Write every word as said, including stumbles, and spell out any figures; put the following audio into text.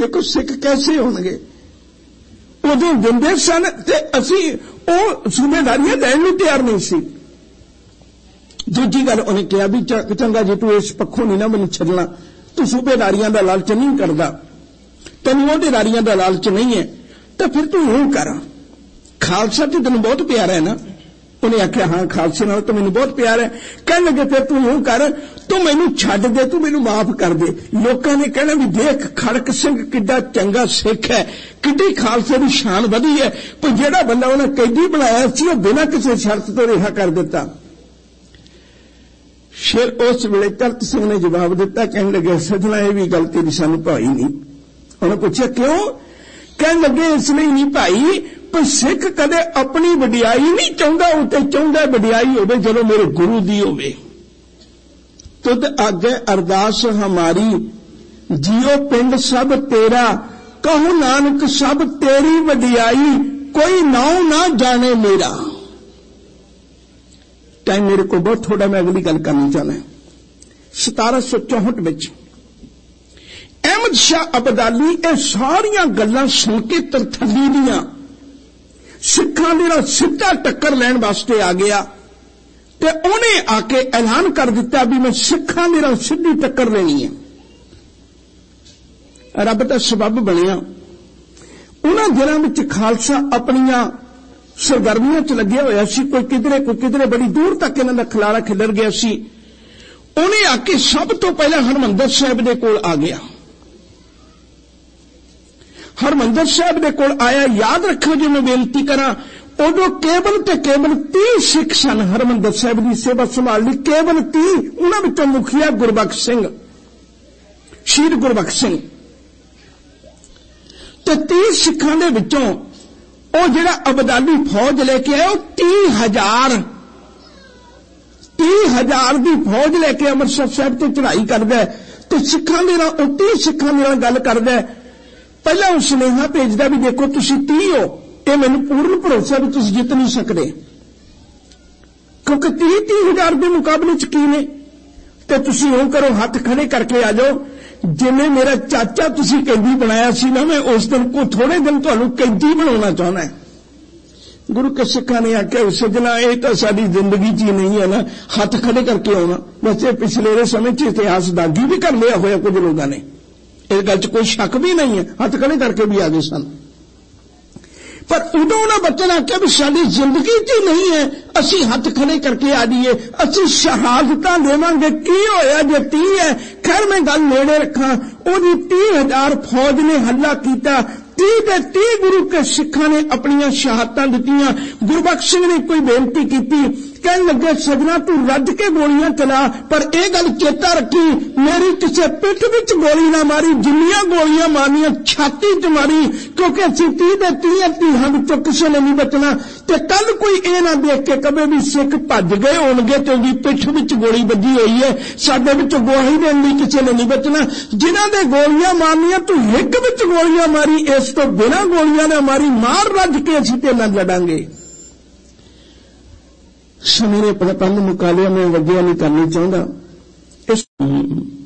देखो सिख कैसे होणगे, उदों दिंदे सन ते असीं ਉਹ सूबेदारियां लैण नूं तैयार नहीं सी। दूजी गल उन्हें कहा भी चंगा जी तू इस पक्षों नहीं ना मैनूं छड्डना, तू सूबेदारियां दा लालच नहीं करदा, तैनूं ओहदेदारियां दा लालच नहीं है, तो फिर तू यूं कर, खालसा तो तैनूं बहुत प्यारा है ना। उन्हें आख्या हाँ खालसे नाल तो मैनूं बहुत प्यार है। कहण लगे फिर तू यूं कर, तू मैनूं छड्ड दे, तू मैनूं माफ कर दे। लोकां ने कहना भी देख खड़क सिंह किड्डा चंगा सिख है, किड्डी खालसे की शान वधी है, पर जिहड़ा बंदा उन्हें कैदी बनाया सी वो बिना किसी शर्त तो रिहा कर दिता। फिर उस वेले करत सिंह ने जवाब दिता, कहण लगे सजना ये भी गल तेरी सानूं भाई नहीं। उन्हें पूछा क्यों? कहण लगे इसलिए नहीं भाई पर सिख कदे अपनी वडियाई नहीं चाहता, उते चाहता वडियाई होवे जदों मेरे गुरु दी होवे। तुद आगे अरदास हमारी, जियो पिंड सब तेरा, कहो नानक सब तेरी वडियाई, कोई नाउ ना जाने मेरा। टाइम मेरे को बहुत थोड़ा, मैं अगली गल करनी चाहना। सतारह सौ चौहठ विच अहमद शाह अब्दाली ये सारियां गल्लां सुन के तरथली दियां सिखां दे नाल सीधा टक्कर लैण वास्ते आ गया ते उन्हें आके ऐलान कर दिता भी मैं सिखां दे नाल सीधी टक्कर लेनी है। रब दा सबब बनिया। उन्हां दिनां विच खालसा अपनियां सरगर्मियां च लग्या होया सी, कोई किधरे कोई किधरे, बड़ी दूर तक इन्हां दा खलारा खिलर गया सी। उन्हें आके सब तो पहले हरमंदर साहिब दे कोल आ गया। हरमंदर साहिब दे कोल आया। याद रखो जो मैं बेनती करा, उदों केवल ते केवल तीस सिख सन हरमंदर साहिब की सेवा संभाल ली, केवल तीस। उन्हां विचों मुखिया गुरबख्श सिंह, शहीद गुरबख्श सिंह, ते तीस सिखां दे विचों ਉਹ ਜਿਹੜਾ ਅਬਦਾਲੀ फौज लेके आया तीह हजार तीह हजार की फौज लेके अमृतसर साहब ते चढ़ाई करदा है ते सिखां दे नाल ਉਹ तीह सिखां दे नाल गल करदा है। पहला उस सुनेहा भेजदा भी देखो तुसीं तीह हो, ये मैनूं पूर्ण भरोसा भी तुसीं जित नहीं सकदे, क्योंकि तीह तीह हजार के मुकाबले च की ने। ते तुसीं इउं करो हथ खड़े करके आ जाओ, जिवें मेरा चाचा तुसीं कैदी बनाया सी ना, मैं उस दिन को थोड़े दिन तुहानूं कैदी बनाउणा चाहुंदा है। गुरु के सिखां ने आख्या सजना ये तो साडी जिंदगी च ही नहीं है ना, हथ खड़े करके आउणा। वैसे पिछले समय च इतिहास दागी भी कर लिया होया कुछ लोगों ने, इस गल च कोई शक भी नहीं है, हथ खड़े करके भी आ गए सन। पर उदों उन्होंने बच्चे ने आख्या भी साडी जिंदगी च ही नहीं है, असी हथ खड़े करके आ जाइए, असी शहादतां देवांगे। की होया जे तीह है? खैर मैं गल नेड़े रखा, ओदी तीह हजार फौज ने हल्ला किया, तीह दे तीह गुरु के सिखां ने अपनियां शहादतां दित्तियां। गुरबख्श सिंह ने कोई बेनती की, कहने लगे सजना तू रज के गोलियां चला, पर यह गल चेता रखी मेरी किसी पिठ विच गोली ना मारी, जिन्नियां गोलियां मारियां छाती च मारी, क्योंकि असीं तीह दे तीह तीहां विचों किसी ने नहीं बचना। ते कल कोई ये ना देख के कभी भी सिख भज गए होणगे ते उहदी पिठ विच गोली वजी हुई है, साडे विच गवाही देण लई किसी ने नहीं बचना। जिन्हां दे गोलियां मारनियां तू हिक विच गोलियां मारी, इस तो बिना गोलियां ना मारी, मार रज के असीं ते नाल लड़ांगे। समेरे पल मुका लिया, मैं वग्या नहीं करनी चाहता। इस